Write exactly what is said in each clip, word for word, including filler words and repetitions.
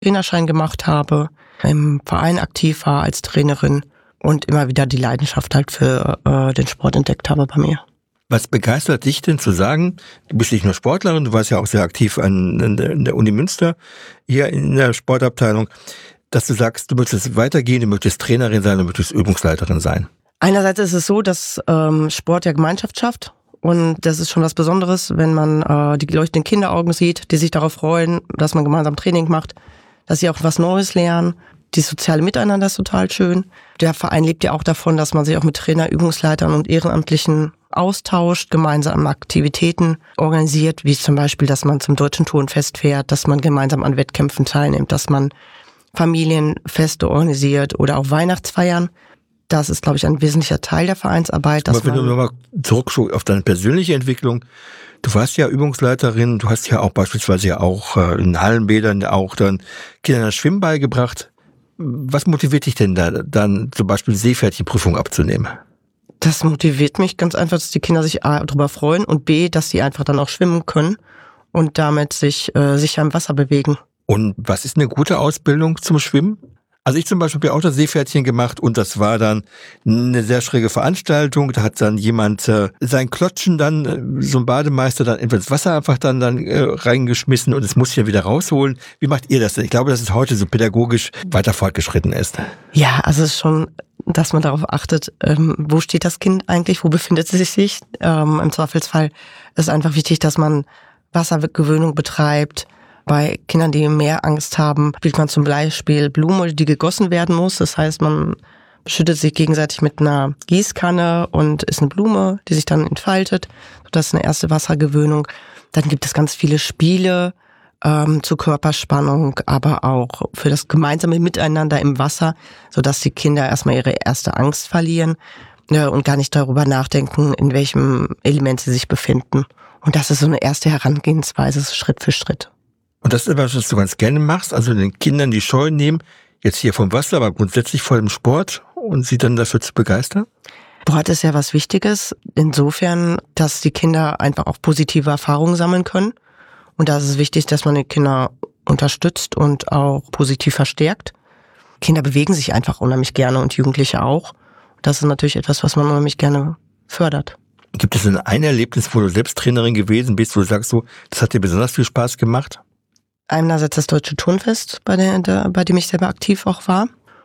Trainerschein gemacht habe, im Verein aktiv war als Trainerin und immer wieder die Leidenschaft halt für äh, den Sport entdeckt habe bei mir. Was begeistert dich denn zu sagen, du bist nicht nur Sportlerin, du warst ja auch sehr aktiv an, an der, in der Uni Münster, hier in der Sportabteilung, dass du sagst, du möchtest weitergehen, du möchtest Trainerin sein, du möchtest Übungsleiterin sein? Einerseits ist es so, dass ähm, Sport ja Gemeinschaft schafft und das ist schon was Besonderes, wenn man äh, die leuchtenden Kinderaugen sieht, die sich darauf freuen, dass man gemeinsam Training macht, dass sie auch was Neues lernen. Die soziale Miteinander ist total schön. Der Verein lebt ja auch davon, dass man sich auch mit Trainer, Übungsleitern und Ehrenamtlichen austauscht, gemeinsam Aktivitäten organisiert, wie zum Beispiel, dass man zum Deutschen Turnfest fährt, dass man gemeinsam an Wettkämpfen teilnimmt, dass man Familienfeste organisiert oder auch Weihnachtsfeiern. Das ist, glaube ich, ein wesentlicher Teil der Vereinsarbeit. Aber wenn du nochmal zurückschaust auf deine persönliche Entwicklung, du warst ja Übungsleiterin, du hast ja auch beispielsweise ja auch in Hallenbädern auch dann Kindern das Schwimmen beigebracht. Was motiviert dich denn da, dann zum Beispiel Seepferdchenprüfung abzunehmen? Das motiviert mich ganz einfach, dass die Kinder sich A, darüber freuen und B, dass sie einfach dann auch schwimmen können und damit sich äh, sicher im Wasser bewegen. Und was ist eine gute Ausbildung zum Schwimmen? Also ich zum Beispiel habe ja auch das Seepferdchen gemacht und das war dann eine sehr schräge Veranstaltung. Da hat dann jemand äh, sein Klotschen dann, äh, so ein Bademeister, dann ins Wasser einfach dann, dann äh, reingeschmissen und es muss ja wieder rausholen. Wie macht ihr das denn? Ich glaube, dass es heute so pädagogisch weiter fortgeschritten ist. Ja, also es ist schon, dass man darauf achtet, ähm, wo steht das Kind eigentlich, wo befindet es sich? Ähm, Im Zweifelsfall ist einfach wichtig, dass man Wassergewöhnung betreibt. Bei Kindern, die mehr Angst haben, spielt man zum Beispiel Blume, die gegossen werden muss. Das heißt, man beschüttet sich gegenseitig mit einer Gießkanne und ist eine Blume, die sich dann entfaltet. Das ist eine erste Wassergewöhnung. Dann gibt es ganz viele Spiele ähm, zur Körperspannung, aber auch für das gemeinsame Miteinander im Wasser, sodass die Kinder erstmal ihre erste Angst verlieren äh, und gar nicht darüber nachdenken, in welchem Element sie sich befinden. Und das ist so eine erste Herangehensweise, Schritt für Schritt. Und das ist etwas, was du ganz gerne machst, also den Kindern die Scheu nehmen, jetzt hier vom Wasser, aber grundsätzlich vor dem Sport und sie dann dafür zu begeistern? Sport ist ja was Wichtiges, insofern, dass die Kinder einfach auch positive Erfahrungen sammeln können. Und da ist es wichtig, dass man die Kinder unterstützt und auch positiv verstärkt. Kinder bewegen sich einfach unheimlich gerne und Jugendliche auch. Das ist natürlich etwas, was man unheimlich gerne fördert. Gibt es denn ein Erlebnis, wo du selbst Trainerin gewesen bist, wo du sagst, so, das hat dir besonders viel Spaß gemacht? Einerseits das Deutsche Turnfest, bei, der, der, bei dem ich selber aktiv auch war.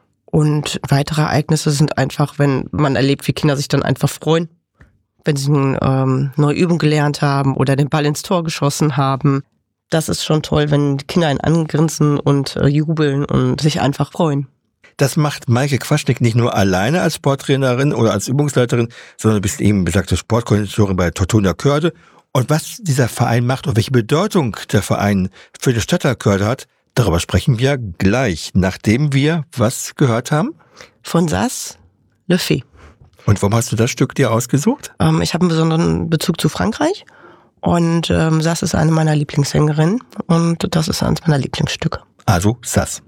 Und weitere Ereignisse sind einfach, wenn man erlebt, wie Kinder sich dann einfach freuen, wenn sie eine ähm, neue Übung gelernt haben oder den Ball ins Tor geschossen haben. Das ist schon toll, wenn die Kinder einen angrinsen und äh, jubeln und sich einfach freuen. Das macht Maike Quaschnik nicht nur alleine als Sporttrainerin oder als Übungsleiterin, sondern du bist eben besagte Sportkoordinatorin bei Tortona Körde. Und was dieser Verein macht und welche Bedeutung der Verein für die Stadtteil Körde hat, darüber sprechen wir gleich, nachdem wir was gehört haben? Von Sass Le Fée. Und warum hast du das Stück dir ausgesucht? Ähm, ich habe einen besonderen Bezug zu Frankreich und ähm, Sass ist eine meiner Lieblingssängerinnen und das ist eines meiner Lieblingsstücke. Also Sass.